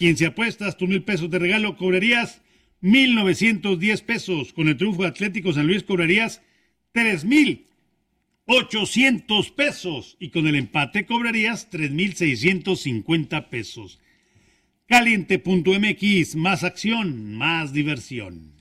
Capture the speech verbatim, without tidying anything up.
Quien se apuestas tus mil pesos de regalo cobrarías mil novecientos diez pesos. Con el triunfo de Atlético San Luis cobrarías tres mil ochocientos pesos. Y con el empate cobrarías tres mil seiscientos cincuenta pesos. Caliente punto m x, más acción, más diversión.